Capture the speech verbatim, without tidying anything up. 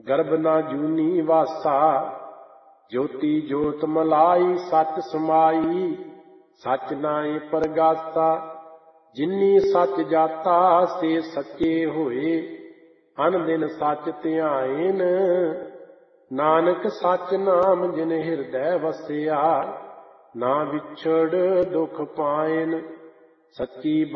ਗਰਭ ਨਾ ਜੂਨੀ ਵਾਸਾ। ਜੋਤੀ ਜੋਤ ਮਲਾਈ ਸੱਚ ਸਮਾਈ, ਸੱਚ ਨਾਏ ਪਰਗਾਸਾ। ਜਿਨੀ ਸੱਚ ਜਾਤਾ ਸੇ ਸੱਚੇ ਹੋਏ, ਅਨ ਦਿਨ ਸੱਚ ਧਿਆਇਨ। ਨਾਨਕ ਸੱਚ ਨਾਮ ਜਿਨ ਹਿਰਦੈ ਵਸਿਆ, ਨਾ ਵਿਛੜ ਦੁਖ ਪਾਇਨ। ਸੱਚੀ